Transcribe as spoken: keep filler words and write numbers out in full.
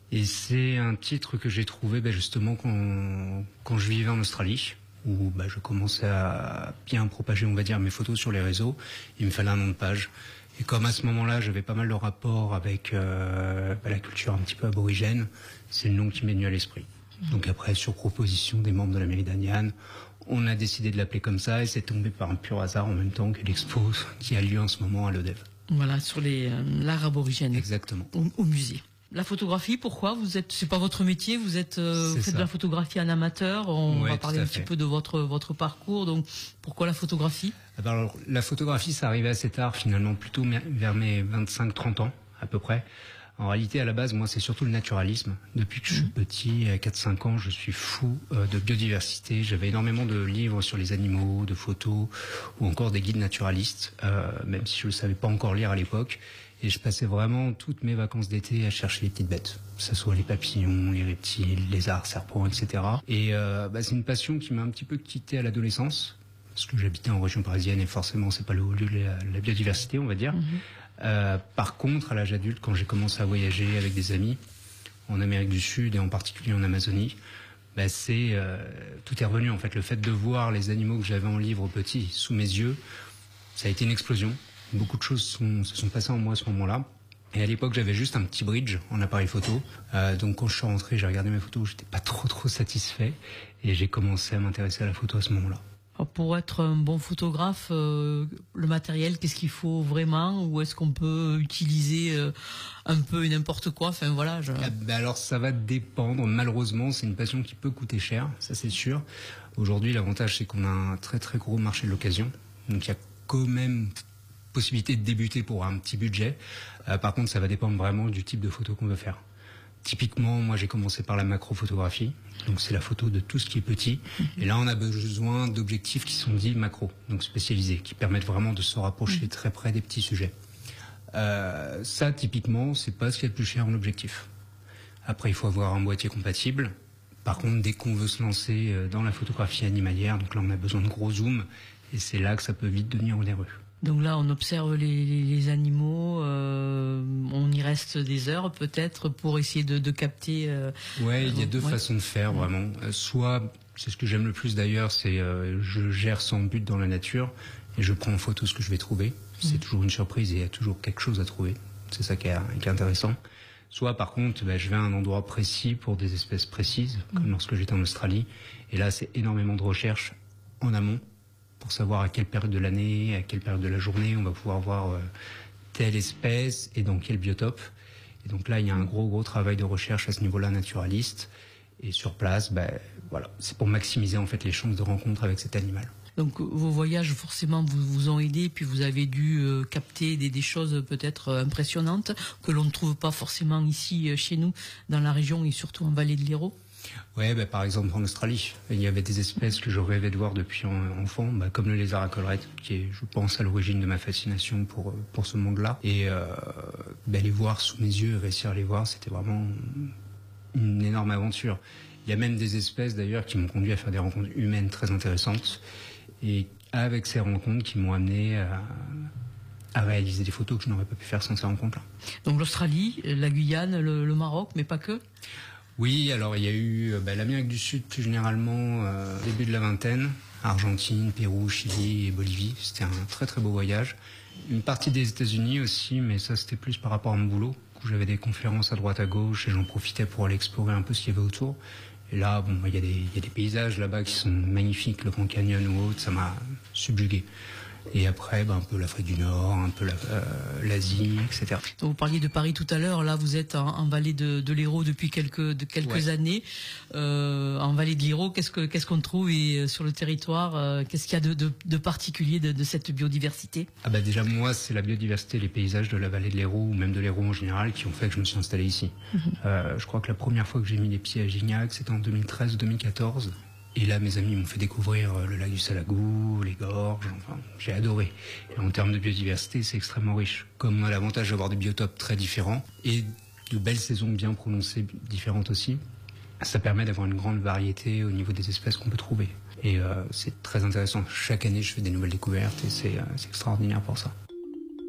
Et c'est un titre que j'ai trouvé bah, justement quand, quand je vivais en Australie, où bah, je commençais à bien propager, on va dire, mes photos sur les réseaux. Il me fallait un nom de page. Et comme à ce moment-là, j'avais pas mal de rapports avec euh, bah, la culture un petit peu aborigène, c'est le nom qui m'est venu à l'esprit. Donc après, sur proposition des membres de la mairie d'Aniane, on a décidé de l'appeler comme ça et c'est tombé par un pur hasard en même temps que l'expo qui a lieu en ce moment à l'O D E V. Voilà, sur les euh, l'art aborigène. Exactement. Au, au musée. La photographie, pourquoi vous êtes, c'est pas votre métier, vous êtes, euh, vous faites ça. De la photographie en amateur. On ouais, va parler un petit peu de votre votre parcours. Donc, pourquoi la photographie? Alors, la photographie, ça arrivait assez tard, finalement, plutôt vers mes vingt-cinq trente ans, à peu près. En réalité, à la base, moi, c'est surtout le naturalisme. Depuis que je suis petit, à quatre cinq ans, je suis fou euh, de biodiversité. J'avais énormément de livres sur les animaux, de photos, ou encore des guides naturalistes, euh, même si je ne savais pas encore lire à l'époque. Et je passais vraiment toutes mes vacances d'été à chercher les petites bêtes, que ce soit les papillons, les reptiles, les lézards, serpents, et cetera. Et euh, bah, c'est une passion qui m'a un petit peu quitté à l'adolescence, parce que j'habitais en région parisienne et forcément c'est pas le haut lieu de la, la biodiversité, on va dire. Mmh. Euh, par contre, à l'âge adulte, quand j'ai commencé à voyager avec des amis en Amérique du Sud et en particulier en Amazonie, bah, c'est euh, tout est revenu en fait. Le fait de voir les animaux que j'avais en livre petit sous mes yeux, ça a été une explosion. Beaucoup de choses sont, se sont passées en moi à ce moment-là. Et à l'époque, j'avais juste un petit bridge en appareil photo. Euh, donc quand je suis rentré, j'ai regardé mes photos, j'étais pas trop trop satisfait et j'ai commencé à m'intéresser à la photo à ce moment-là. Pour être un bon photographe, euh, le matériel, qu'est-ce qu'il faut vraiment, ou est-ce qu'on peut utiliser euh, un peu n'importe quoi? Enfin voilà. Je... Ah ben alors ça va dépendre. Malheureusement, c'est une passion qui peut coûter cher, ça c'est sûr. Aujourd'hui, l'avantage c'est qu'on a un très très gros marché de l'occasion, donc il y a quand même possibilité de débuter pour un petit budget. Euh, par contre, ça va dépendre vraiment du type de photo qu'on veut faire. Typiquement, moi j'ai commencé par la macrophotographie, donc c'est la photo de tout ce qui est petit. Et là, on a besoin d'objectifs qui sont dits macro, donc spécialisés, qui permettent vraiment de se rapprocher très près des petits sujets. Euh, ça, typiquement, c'est pas ce qu'il y a de plus cher en objectif. Après, il faut avoir un boîtier compatible. Par contre, dès qu'on veut se lancer dans la photographie animalière, donc là, on a besoin de gros zoom, et c'est là que ça peut vite devenir onéreux. Donc là, on observe les, les, les animaux, euh, on y reste des heures peut-être pour essayer de, de capter. Euh, ouais, il y a deux ouais. façons de faire vraiment. Euh, soit, c'est ce que j'aime le plus d'ailleurs, c'est euh, je gère sans but dans la nature et je prends en photo ce que je vais trouver. C'est mmh. toujours une surprise et il y a toujours quelque chose à trouver. C'est ça qui est, qui est intéressant. Soit par contre, bah, je vais à un endroit précis pour des espèces précises, comme mmh. lorsque j'étais en Australie. Et là, c'est énormément de recherche en amont, pour savoir à quelle période de l'année, à quelle période de la journée on va pouvoir voir euh, telle espèce et dans quel biotope. Et donc là, il y a un gros gros travail de recherche à ce niveau-là naturaliste. Et sur place, ben voilà, c'est pour maximiser en fait les chances de rencontre avec cet animal. Donc vos voyages forcément vous vous ont aidé, puis vous avez dû euh, capter des, des choses peut-être euh, impressionnantes que l'on ne trouve pas forcément ici euh, chez nous dans la région et surtout en vallée de l'Hérault. Ouais, bah, par exemple en Australie, il y avait des espèces que je rêvais de voir depuis enfant, bah, comme le lézard à collerette, qui est, je pense, à l'origine de ma fascination pour pour ce monde-là. Et euh, bah, les voir sous mes yeux, réussir à les voir, c'était vraiment une énorme aventure. Il y a même des espèces d'ailleurs qui m'ont conduit à faire des rencontres humaines très intéressantes, et avec ces rencontres qui m'ont amené à à réaliser des photos que je n'aurais pas pu faire sans ces rencontres-là. Donc l'Australie, la Guyane, le, le Maroc, mais pas que. Oui, alors il y a eu bah, l'Amérique du Sud plus généralement, euh, début de la vingtaine, Argentine, Pérou, Chili et Bolivie. C'était un très très beau voyage. Une partie des États-Unis aussi, mais ça c'était plus par rapport à mon boulot, où j'avais des conférences à droite à gauche et j'en profitais pour aller explorer un peu ce qu'il y avait autour. Et là, bon, il y a des, il y a des paysages là-bas qui sont magnifiques, le Grand Canyon ou autre, ça m'a subjugué. Et après, ben, un peu l'Afrique du Nord, un peu l'Asie, euh, et cetera. Donc, vous parliez de Paris tout à l'heure. Là, vous êtes en, en vallée de, de l'Hérault depuis quelques, de quelques ouais. années. Euh, en vallée de l'Hérault, qu'est-ce que qu'est-ce qu'on trouve et, euh, sur le territoire euh, qu'est-ce qu'il y a de, de, de particulier de, de cette biodiversité? Ah bah déjà, moi, c'est la biodiversité, les paysages de la vallée de l'Hérault ou même de l'Hérault en général qui ont fait que je me suis installé ici. Mmh. Euh, je crois que la première fois que j'ai mis les pieds à Gignac, c'était en deux mille treize ou deux mille quatorze. Et là, mes amis m'ont fait découvrir le lac du Salagou, les gorges, enfin, j'ai adoré. Et en termes de biodiversité, c'est extrêmement riche. Comme on a l'avantage d'avoir des biotopes très différents et de belles saisons bien prononcées, différentes aussi, ça permet d'avoir une grande variété au niveau des espèces qu'on peut trouver. Et euh, c'est très intéressant. Chaque année, je fais des nouvelles découvertes et c'est euh, c'est extraordinaire pour ça.